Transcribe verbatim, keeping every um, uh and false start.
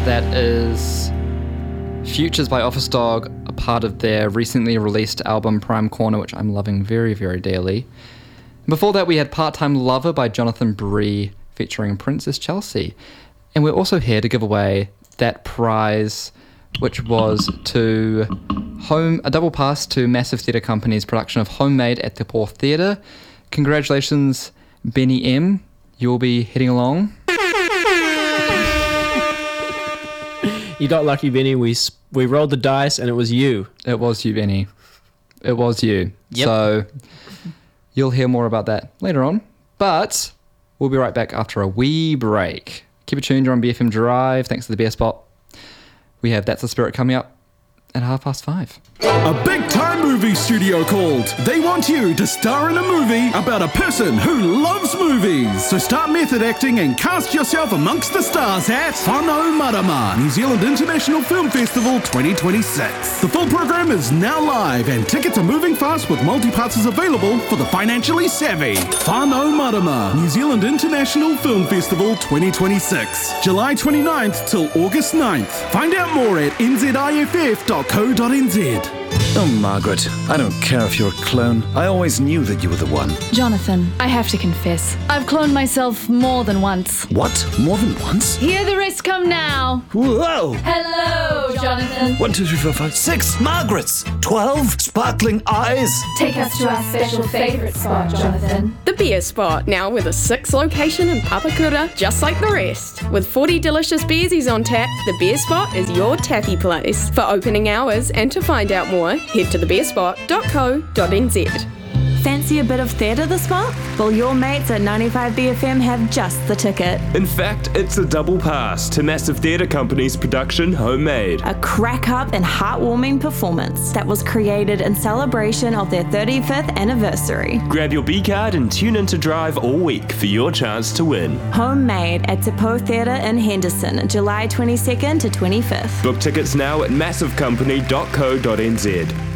That is Futures by Office Dog, a part of their recently released album Prime Corner, which I'm loving very, very dearly. Before that, we had Part-Time Lover by Jonathan Bree featuring Princess Chelsea. And we're also here to give away that prize, which was to home a double pass to Massive Theatre Company's production of Homemade at the Poor Theatre. Congratulations, Benny M. You'll be heading along. You got lucky, Benny. We we rolled the dice and it was you. It was you, Benny. It was you. Yep. So you'll hear more about that later on. But we'll be right back after a wee break. Keep it tuned. You're on B F M Drive. Thanks to the Beer Spot. We have That's the Spirit coming up at half past five. A big-time movie studio called. They want you to star in a movie about a person who loves movies. So start method acting and cast yourself amongst the stars at Whānau Marama, New Zealand International Film Festival twenty twenty-six. The full program is now live and tickets are moving fast with multi-passes available for the financially savvy. Whānau Marama, New Zealand International Film Festival twenty twenty-six. July twenty-ninth till August ninth. Find out more at n z i f f dot co dot n z. Oh, Margaret, I don't care if you're a clone. I always knew that you were the one. Jonathan, I have to confess, I've cloned myself more than once. What? More than once? Hear the rest come now. Whoa! Hello, Jonathan. One, two, three, four, five, six Margarets! Twelve sparkling eyes! Take us to our special favourite spot, Jonathan. The Beer Spot, now with a sixth location in Papakura, just like the rest. With forty delicious beersies on tap, the Beer Spot is your tappy place. For opening hours and to find out more, head to the beer spot dot co dot n z. Fancy a bit of theatre this month? Well, your mates at ninety-five B F M have just the ticket. In fact, it's a double pass to Massive Theatre Company's production Homemade. A crack-up and heartwarming performance that was created in celebration of their thirty-fifth anniversary. Grab your B card and tune in to Drive all week for your chance to win. Homemade at Te Po Theatre in Henderson, July twenty-second to twenty-fifth. Book tickets now at massive company dot co dot n z.